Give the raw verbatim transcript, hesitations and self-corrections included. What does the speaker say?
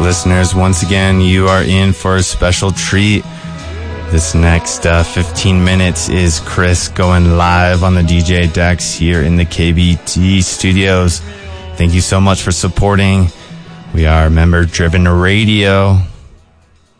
listeners, once again, you are in for a special treat. This next uh, fifteen minutes is Chris going live on the D J decks here in the K B T studios. Thank you so much for supporting. We are member-driven radio.